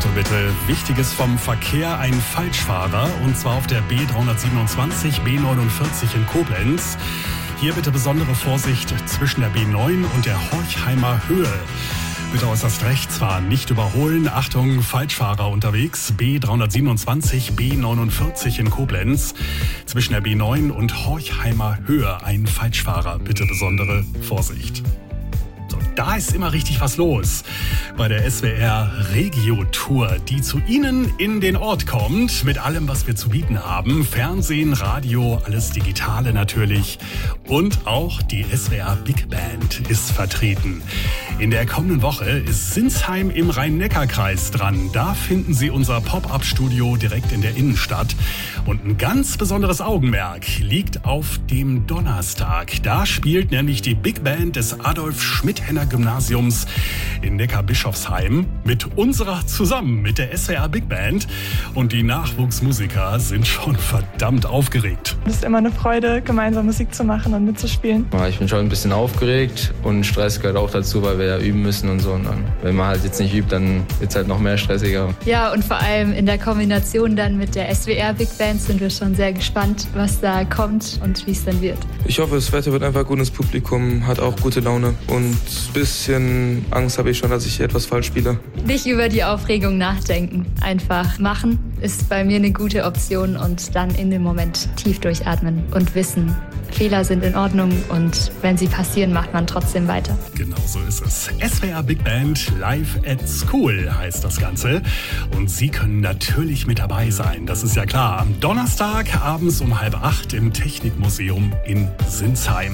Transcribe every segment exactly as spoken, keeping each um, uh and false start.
bitte, Wichtiges vom Verkehr, ein Falschfahrer, und zwar auf der B dreihundertsiebenundzwanzig, B neunundvierzig in Koblenz. Hier bitte besondere Vorsicht zwischen der B neun und der Horchheimer Höhe. Bitte äußerst rechts fahren, nicht überholen. Achtung, Falschfahrer unterwegs. B dreihundertsiebenundzwanzig, B neunundvierzig in Koblenz. Zwischen der B neun und Horchheimer Höhe ein Falschfahrer. Bitte besondere Vorsicht. So, da ist immer richtig was los bei der S W R Regio-Tour, die zu Ihnen in den Ort kommt, mit allem, was wir zu bieten haben. Fernsehen, Radio, alles Digitale natürlich. Und auch die S W R Big Band ist vertreten. In der kommenden Woche ist Sinsheim im Rhein-Neckar-Kreis dran. Da finden Sie unser Pop-Up-Studio direkt in der Innenstadt. Und ein ganz besonderes Augenmerk liegt auf dem Donnerstag. Da spielt nämlich die Big Band des Adolf-Schmidt-Henner-Gymnasiums in Neckarbischofsheim mit unserer zusammen, mit der S W R Big Band. Und die Nachwuchsmusiker sind schon verdammt aufgeregt. Es ist immer eine Freude, gemeinsam Musik zu machen und mitzuspielen. Ja, ich bin schon ein bisschen aufgeregt und Stress gehört auch dazu, weil wir ja üben müssen und so. Und dann, wenn man halt jetzt nicht übt, dann wird es halt noch mehr stressiger. Ja, und vor allem in der Kombination dann mit der S W R Big Band sind wir schon sehr gespannt, was da kommt und wie es dann wird. Ich hoffe, das Wetter wird einfach gut, das Publikum hat auch gute Laune und ein bisschen Angst habe ich schon, dass ich etwas falsch spiele. Nicht über die Aufregung nachdenken, einfach machen ist bei mir eine gute Option und dann in dem Moment tief durchatmen und wissen, Fehler sind in Ordnung und wenn sie passieren, macht man trotzdem weiter. Genau so ist es. S W R Big Band Live at School heißt das Ganze. Und Sie können natürlich mit dabei sein, das ist ja klar. Am Donnerstag abends um halb acht im Technikmuseum in Sinsheim.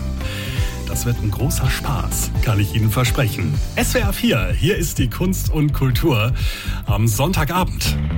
Das wird ein großer Spaß, kann ich Ihnen versprechen. S W R vier, hier ist die Kunst und Kultur am Sonntagabend.